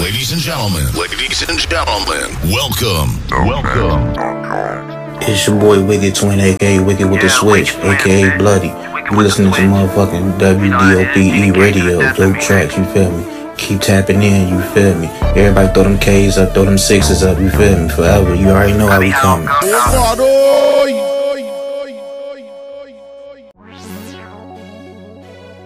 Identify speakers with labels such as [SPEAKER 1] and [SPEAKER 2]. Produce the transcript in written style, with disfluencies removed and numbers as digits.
[SPEAKER 1] Ladies and gentlemen, welcome.
[SPEAKER 2] It's your boy Wicked Twin, aka Wicked with the Switch, aka Bloody. You listening to motherfucking WDOPE radio, dope tracks, you feel me? Keep tapping in, you feel me? Everybody throw them K's up, throw them sixes up, you feel me? Forever, you already know how we coming.